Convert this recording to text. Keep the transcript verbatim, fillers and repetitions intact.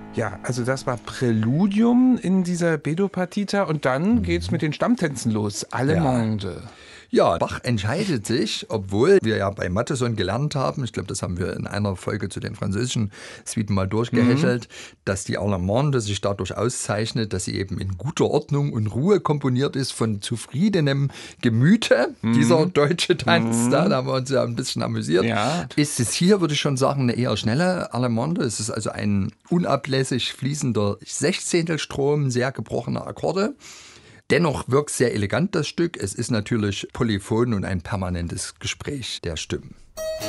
Ja, also das war Präludium in dieser Bedo-Partita und dann geht's mit den Stammtänzen los. Allemande. Ja, Bach entscheidet sich, obwohl wir ja bei Mattheson gelernt haben, ich glaube, das haben wir in einer Folge zu den französischen Suiten mal durchgehechelt, mhm. dass die Allemande sich dadurch auszeichnet, dass sie eben in guter Ordnung und Ruhe komponiert ist, von zufriedenem Gemüte. Mhm. Dieser deutsche Tanz, mhm. da, da haben wir uns ja ein bisschen amüsiert. Ja. Ist es hier, würde ich schon sagen, eine eher schnelle Allemande. Es ist also ein unablässig fließender Sechzehntelstrom, sehr gebrochene Akkorde. Dennoch wirkt sehr elegant das Stück. Es ist natürlich polyphon und ein permanentes Gespräch der Stimmen.